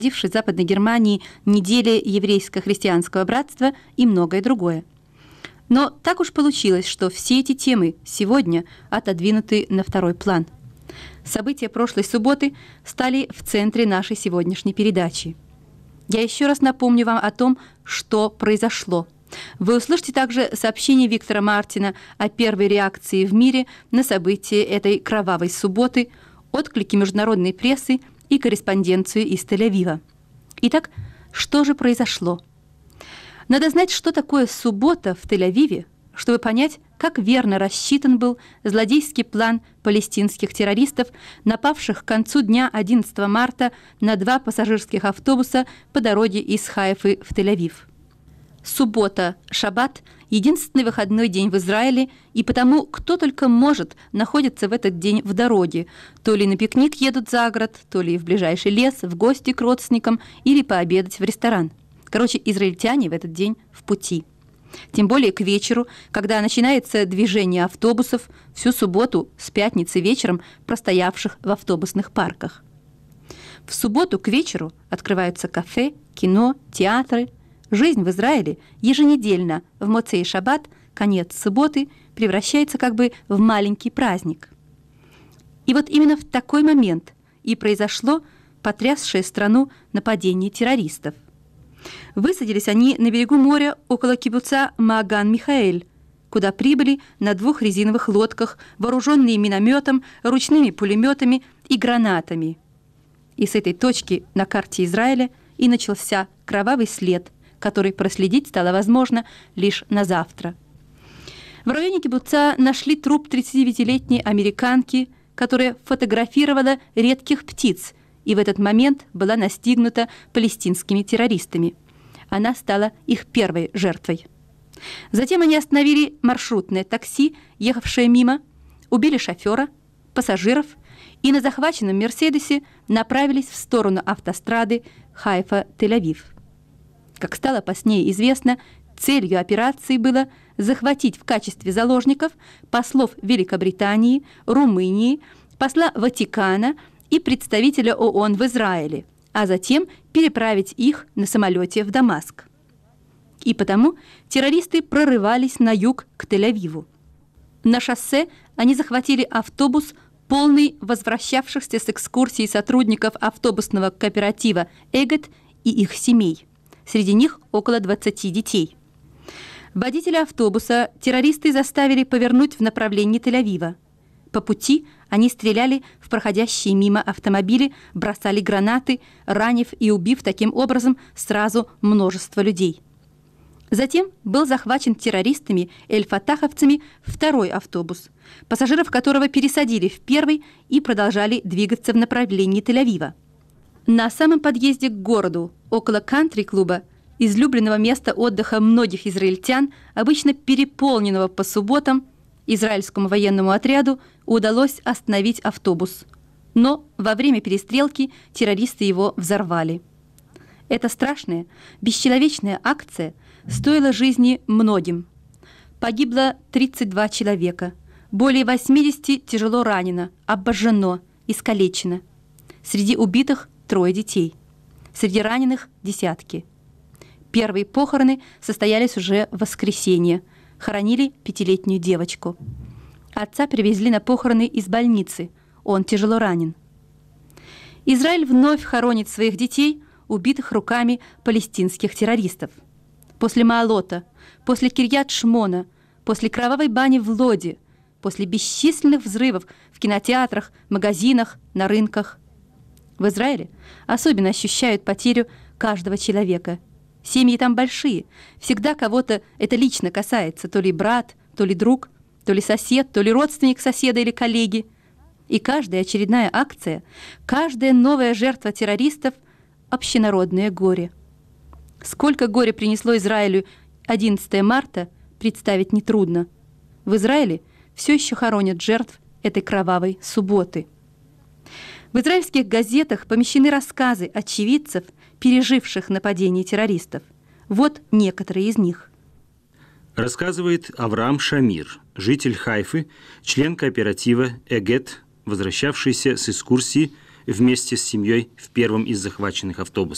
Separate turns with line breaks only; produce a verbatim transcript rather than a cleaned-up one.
в Западной Германии неделя еврейско-христианского братства и многое другое. Но так уж получилось, что все эти темы сегодня отодвинуты на второй план. События прошлой субботы стали в центре нашей сегодняшней передачи. Я еще раз напомню вам о том, что произошло. Вы услышите также сообщение Виктора Мартина о первой реакции в мире на события этой кровавой субботы, отклики международной прессы и корреспонденцию из Тель-Авива. Итак, что же произошло? Надо знать, что такое суббота в Тель-Авиве, чтобы понять, как верно рассчитан был злодейский план палестинских террористов, напавших к концу дня одиннадцатого марта на два пассажирских автобуса по дороге из Хайфы в Тель-Авив. Суббота, шаббат – единственный выходной день в Израиле, и потому кто только может находится в этот день в дороге. То ли на пикник едут за город, то ли в ближайший лес, в гости к родственникам или пообедать в ресторан. Короче, израильтяне в этот день в пути. Тем более к вечеру, когда начинается движение автобусов, всю субботу с пятницы вечером простоявших в автобусных парках. В субботу к вечеру открываются кафе, кино, театры. Жизнь в Израиле еженедельно в Моцей шаббат, конец субботы, превращается как бы в маленький праздник. И вот именно в такой момент и произошло потрясшее страну нападение террористов. Высадились они на берегу моря около кибуца Мааган-Михаэль, куда прибыли на двух резиновых лодках, вооруженные минометом, ручными пулеметами и гранатами. И с этой точки на карте Израиля и начался кровавый след, который проследить стало возможно лишь на завтра. В районе кибуца нашли труп тридцатидевятилетней американки, которая фотографировала редких птиц, и в этот момент была настигнута палестинскими террористами. Она стала их первой жертвой. Затем они остановили маршрутное такси, ехавшее мимо, убили шофера, пассажиров и на захваченном «Мерседесе» направились в сторону автострады Хайфа-Тель-Авив. Как стало позднее известно, целью операции было захватить в качестве заложников послов Великобритании, Румынии, посла Ватикана и представителя ООН в Израиле, а затем переправить их на самолете в Дамаск. И потому террористы прорывались на юг к Тель-Авиву. На шоссе они захватили автобус, полный возвращавшихся с экскурсии сотрудников автобусного кооператива «Эгет» и их семей. Среди них около двадцати детей. Водителя автобуса террористы заставили повернуть в направлении Тель-Авива. По пути они стреляли в проходящие мимо автомобили, бросали гранаты, ранив и убив таким образом сразу множество людей. Затем был захвачен террористами эль-фатаховцами второй автобус, пассажиров которого пересадили в первый и продолжали двигаться в направлении Тель-Авива. На самом подъезде к городу, около кантри-клуба, излюбленного места отдыха многих израильтян, обычно переполненного по субботам, израильскому военному отряду удалось остановить автобус. Но во время перестрелки террористы его взорвали. Эта страшная, бесчеловечная акция стоила жизни многим. Погибло тридцать два человека, более восьмидесяти тяжело ранено, обожжено, искалечено. Среди убитых трое детей, среди раненых десятки. Первые похороны состоялись уже в воскресенье. Хоронили пятилетнюю девочку. Отца привезли на похороны из больницы. Он тяжело ранен. Израиль вновь хоронит своих детей, убитых руками палестинских террористов. После Маалота, после Кирьят-Шмона, после кровавой бани в Лоде, после бесчисленных взрывов в кинотеатрах, магазинах, на рынках. В Израиле особенно ощущают потерю каждого человека. Семьи там большие, всегда кого-то это лично касается, то ли брат, то ли друг, то ли сосед, то ли родственник соседа или коллеги. И каждая очередная акция, каждая новая жертва террористов – общенародное горе. Сколько горя принесло Израилю одиннадцатое марта, представить нетрудно. В Израиле все еще хоронят жертв этой кровавой субботы. В израильских газетах помещены рассказы очевидцев, переживших нападение террористов. Вот некоторые из них.
Рассказывает Авраам Шамир, житель Хайфы, член кооператива «Эгет», возвращавшийся с экскурсии вместе с семьей в первом из захваченных автобусов.